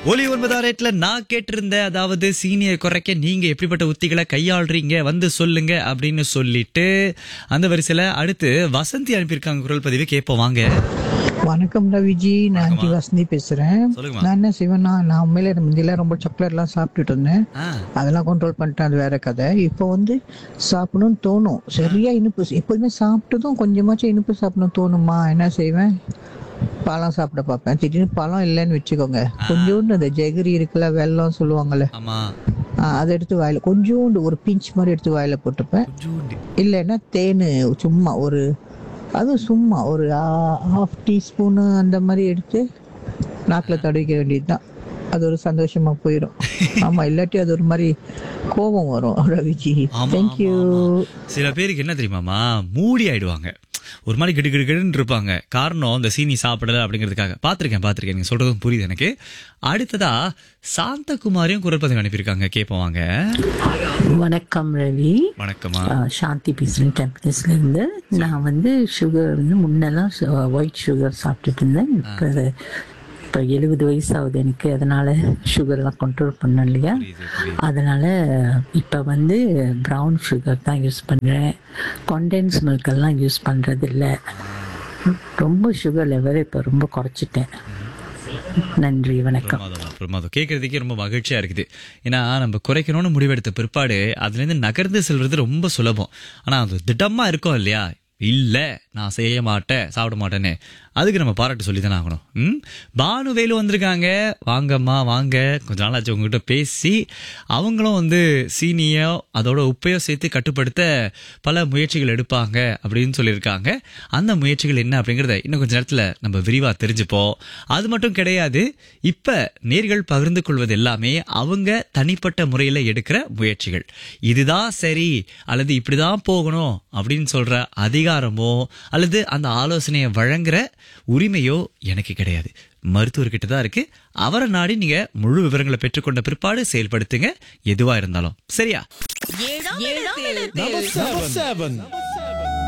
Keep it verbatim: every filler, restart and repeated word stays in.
ஒலி ஒன்பதாம் ரேட்ல நான் கேட்டிருந்தேன், அதாவது சீனியர் குறைக்க நீங்க எப்படிப்பட்ட உத்திகளை கையாளுறீங்க வந்து சொல்லுங்க அப்படின்னு சொல்லிட்டு அந்த வரிசையில அடுத்து வசந்தி அனுப்பியிருக்காங்க குரல் பதிவு. கேட்போம் வாங்க. வணக்கம் ரவிஜி, நான் வணக்கம்மா. ஜி வசந்தி பேசுறேன். சொல்லுங்கம்மா. நான் என்ன செய்வேன்னா, நான் உண்மையில முந்தில ரொம்ப சாக்லேட்லாம் சாப்பிட்டுட்டு இருந்தேன். ஆ, அதெல்லாம் கண்ட்ரோல் பண்ணிட்டேன், அது வேற கதை. இப்போ வந்து சாப்பிடணும்னு தோணும், சரியா இனிப்பு எப்போதுமே சாப்பிட்டதும் கொஞ்சமாச்சும் இனிப்பு சாப்பிடணும் தோணுமா, என்ன செய்வேன், பழம் சாப்பிட பார்ப்பேன். திடீர்னு பழம் இல்லைன்னு வச்சுக்கோங்க, கொஞ்சோண்டு அந்த ஜெகரி இருக்குல்ல, வெல்லம் சொல்லுவாங்கல்ல, ஆமா. ஆ, அதை எடுத்து வாயில கொஞ்சோண்டு ஒரு பிஞ்ச் மாதிரி எடுத்து வாயில போட்டுப்பேன். கொஞ்சூண்டு. இல்லைன்னா தேன் சும்மா ஒரு, அது சும்மா ஒரு ஹாஃப் டீஸ்பூனு அந்த மாதிரி எடுத்து நாக்கில் தடவிக்க வேண்டியதுதான். அது ஒரு சந்தோஷமா போயிடும். ஆமா, இல்லாட்டி அது ஒரு மாதிரி கோபம் வரும் ரவிஜி. ஆமா, தேங்க்யூ. ஆமா, ஆமா. சில பேருக்கு என்ன தெரியுமாமா, மூடி ஆயிடுவாங்க, ஒரு மாதிரி கிடு கிடு கிடுன்னு இருப்பாங்க. காரணம் இந்த சீனி சாப்பிடல அப்படிங்கிறதுக்காக. பார்த்துருக்கேன் பார்த்துருக்கேன் நீங்க சொல்றதும் புரியுது எனக்கு. அடுத்ததா சாந்தகுமாரியும் குரல் பதிவு அனுப்பியிருக்காங்க. கேட்போம் வாங்க. வணக்கம் ரவி. வணக்கம்மா. அஹ் சாந்தி பேசுகிறேன் டெம்பரேஸ்ல இருந்து. நான் வந்து சுகர் வந்து முன்னெல்லாம் ஒயிட் சுகர் சாப்பிட்டுட்டு இருந்தேன். இப்போ இப்போ எழுபது வயசாகுது எனக்கு, அதனால சுகர்லாம் கண்ட்ரோல் பண்ண இல்லையா, புரியுது, புரியுது. அதனால இப்போ வந்து ப்ரௌன் சுகர் தான் யூஸ் பண்ணுறேன். கண்டென்ஸ் மில்கெல்லாம் யூஸ் பண்ணுறது இல்லை. ரொம்ப சுகர் லெவல் இப்போ ரொம்ப குறைச்சிட்டேன். நன்றி, வணக்கம். பிரமாதம், பிரமாதம். கேட்கறதுக்கே ரொம்ப மகிழ்ச்சியா இருக்குது. ஏன்னா நம்ம குறைக்கணும்னு முடிவெடுத்த பிற்பாடு அதுல இருந்து நகர்ந்து செல்வது ரொம்ப சுலபம். ஆனா அது திடமா இருக்கும் இல்லையா, இல்ல நான் செய்ய மாட்டேன் சாப்பிட மாட்டேன்னு, அதுக்கு நம்ம பாராட்டு சொல்லி தானே ஆகணும். ம் பானுவேலு வந்திருக்காங்க. வாங்கம்மா வாங்க. கொஞ்ச நாள் ஆச்சு உங்ககிட்ட பேசி. அவங்களும் வந்து சீனியோ அதோட உப்பையோ சேர்த்து கட்டுப்படுத்த பல முயற்சிகள் எடுப்பாங்க அப்படின்னு சொல்லியிருக்காங்க. அந்த முயற்சிகள் என்ன அப்படிங்கிறத இன்னும் கொஞ்ச நேரத்தில் நம்ம விரிவாக தெரிஞ்சுப்போம். அது மட்டும் கிடையாது, இப்ப நேர்கள் பகிர்ந்து கொள்வது எல்லாமே அவங்க தனிப்பட்ட முறையில் எடுக்கிற முயற்சிகள். இதுதான் சரி அல்லது இப்படிதான் போகணும் அப்படின்னு சொல்ற அதிகாரமோ அல்லது அந்த ஆலோசனையை வழங்குற உரிமையோ எனக்கு கிடையாது. மருத்துவர்கிட்ட தான் இருக்கு. அவரை நாடி நீங்க முழு விவரங்களை பெற்றுக்கொண்ட பிற்பாடு செயல்படுத்துங்க, எதுவா இருந்தாலும். சரியா? ஏழாம் இடத்தில்